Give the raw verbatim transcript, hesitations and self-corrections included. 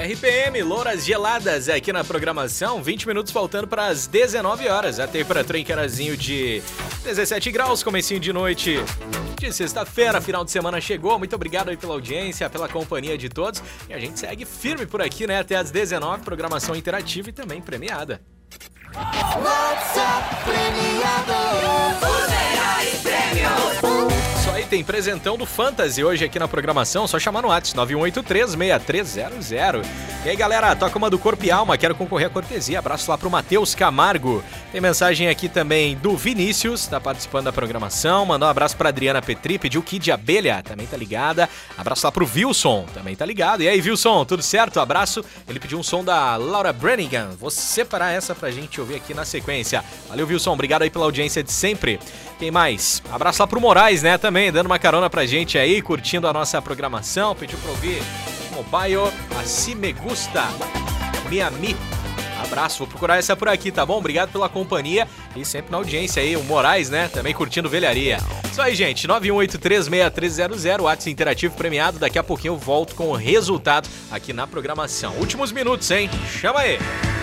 R P M, Louras Geladas, aqui na programação, vinte minutos faltando para as dezenove horas. A temperatura em Carazinho de dezessete graus, comecinho de noite de sexta-feira, final de semana chegou. Muito obrigado aí pela audiência, pela companhia de todos. E a gente segue firme por aqui, né, até as dezenove, programação interativa e também premiada. WhatsApp premiado, Funerais Prêmios. Isso aí, tem presentão do Fantasy hoje aqui na programação, só chamar no WhatsApp nove um oito três, seis três zero zero. E aí, galera, toca uma do Corpo e Alma, quero concorrer à cortesia. Abraço lá pro Matheus Camargo. Tem mensagem aqui também do Vinícius, tá participando da programação. Mandou um abraço pra Adriana Petri, pediu Kid Abelha, também tá ligada. Abraço lá pro Wilson, também tá ligado. E aí, Wilson, tudo certo? Abraço. Ele pediu um som da Laura Branigan. Vou separar essa pra gente ouvir aqui na sequência. Valeu, Wilson, obrigado aí pela audiência de sempre. Quem mais? Abraço lá pro Moraes, né, também, dando uma carona pra gente aí, curtindo a nossa programação. Pediu pra ouvir Mobile, Assim Me Gusta, Miami. Abraço, vou procurar essa por aqui, tá bom? Obrigado pela companhia e sempre na audiência aí, o Moraes, né, também curtindo velharia. Isso aí, gente, nove um oito três, seis três zero zero, WhatsApp interativo premiado. Daqui a pouquinho eu volto com o resultado aqui na programação. Últimos minutos, hein? Chama aí!